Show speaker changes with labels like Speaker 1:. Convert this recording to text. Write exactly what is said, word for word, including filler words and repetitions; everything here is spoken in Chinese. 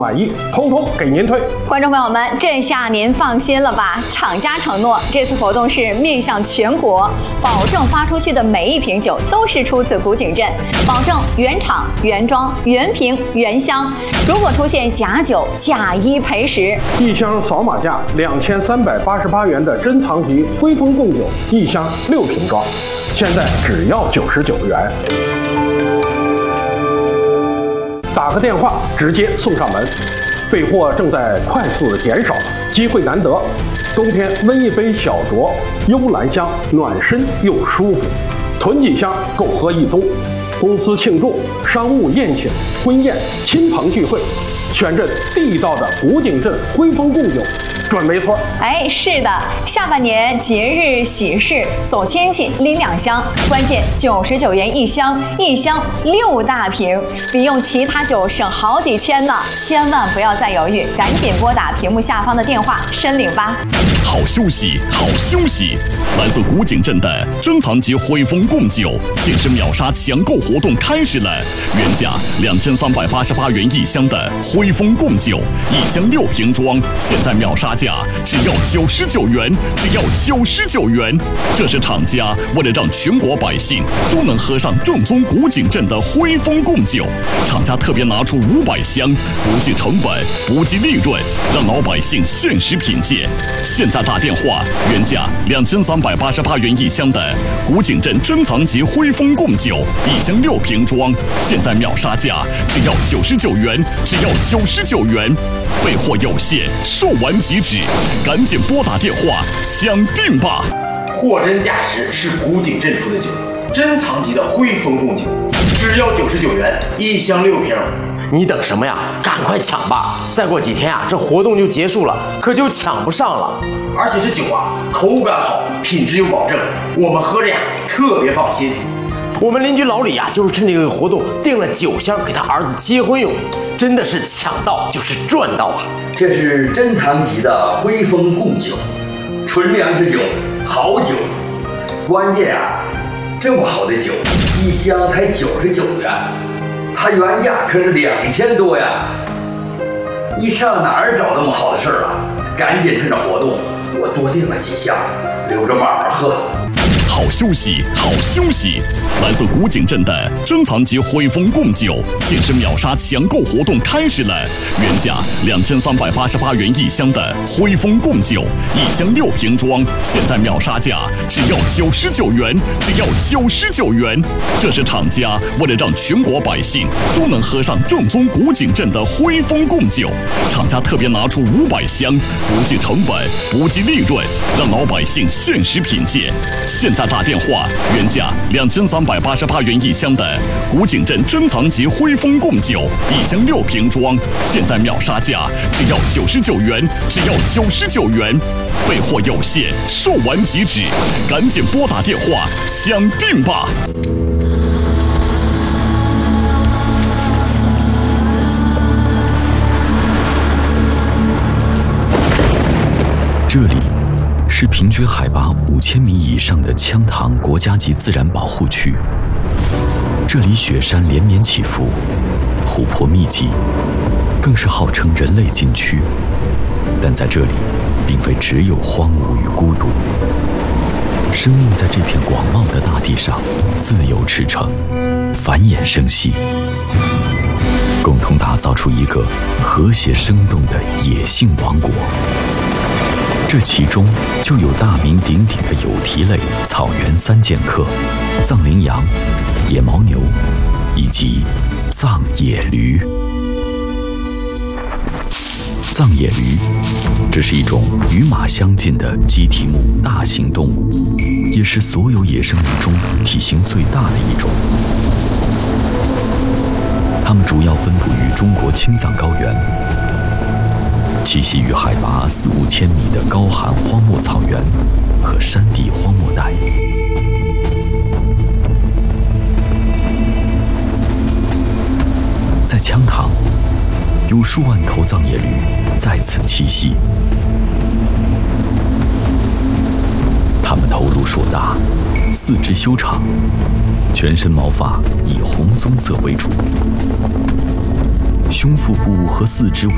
Speaker 1: 满意，通通给您退。
Speaker 2: 观众朋友们，这下您放心了吧？厂家承诺，这次活动是面向全国，保证发出去的每一瓶酒都是出自古井镇，保证原厂、原装、原瓶、原箱。如果出现假酒，假一赔十。
Speaker 1: 一箱扫码价两千三百八十八元的珍藏级徽丰贡酒，一箱六瓶装，现在只要九十九元。打个电话直接送上门，备货正在快速的减少，机会难得。冬天温一杯小酌，幽兰香，暖身又舒服，囤几箱够喝一冬。公司庆祝、商务宴请、婚宴、亲朋聚会，选这地道的古井镇徽丰贡酒，准没错。
Speaker 2: 哎，是的，下半年节日喜事走亲戚拎两箱，关键九十九元一箱，一箱六大瓶，比用其他酒省好几千呢！千万不要再犹豫，赶紧拨打屏幕下方的电话申领吧。
Speaker 3: 好休息，好休息！来自古井镇的珍藏级徽丰贡酒限时秒杀抢购活动开始了，原价两千三百八十八元一箱的徽丰贡酒，一箱六瓶装，现在秒杀价只要九十九元，只要九十九元。这是厂家为了让全国百姓都能喝上正宗古井镇的徽丰贡酒，厂家特别拿出五百箱，不计成本，不计利润，让老百姓限时品鉴。现在打电话，原价两千三百八十八元一箱的古井镇珍藏级徽丰贡酒，一箱六瓶装，现在秒杀价只要九十九元，只要九十九元。备货有限，售完即止，赶紧拨打电话抢订吧！
Speaker 4: 货真价实，是古井镇出的酒，珍藏级的徽丰贡酒，只要九十九元一箱六瓶。
Speaker 5: 你等什么呀？赶快抢吧！再过几天啊，这活动就结束了，可就抢不上了。
Speaker 4: 而且这酒啊，口感好，品质有保证，我们喝着呀特别放心。
Speaker 5: 我们邻居老李呀、啊，就是趁这个活动订了酒箱给他儿子结婚用，真的是抢到就是赚到啊！
Speaker 6: 这是珍藏级的徽丰贡酒，纯粮食酒，好酒。关键啊，这么好的酒，一箱才九十九元。它原价可是两千多呀！你上哪儿找那么好的事儿啊？赶紧趁着活动，我多订了几箱，留着慢慢喝。
Speaker 3: 好休息，好休息！来自古井镇的珍藏级徽丰贡酒限时秒杀抢购活动开始了，原价两千三百八十八元一箱的徽丰贡酒，一箱六瓶装，现在秒杀价只要九十九元，只要九十九元。这是厂家为了让全国百姓都能喝上正宗古井镇的徽丰贡酒，厂家特别拿出五百箱，不计成本，不计利润，让老百姓限时品鉴。现在打电话，原价两千三百八十八元一箱的古井镇珍藏级徽丰贡酒，一箱六瓶装，现在秒杀价只要九十九元，只要九十九元。备货有限，售完即止，赶紧拨打电话抢订吧！
Speaker 7: 这里是平均海拔五千米以上的羌塘国家级自然保护区，这里雪山连绵起伏，湖泊密集，更是号称人类禁区。但在这里，并非只有荒芜与孤独，生命在这片广袤的大地上自由驰骋，繁衍生息，共同打造出一个和谐生动的野性王国。这其中就有大名鼎鼎的有蹄类草原三剑客——藏羚羊、野牦牛以及藏野驴。藏野驴，这是一种与马相近的鸡蹄目大型动物，也是所有野生鱼中体型最大的一种。它们主要分布于中国青藏高原，栖息于海拔四五千米的高寒荒漠草原和山地荒漠带。在羌塘，有数万头藏野驴在此栖息。它们头颅硕大，四肢修长，全身毛发以红棕色为主，胸腹部和四肢为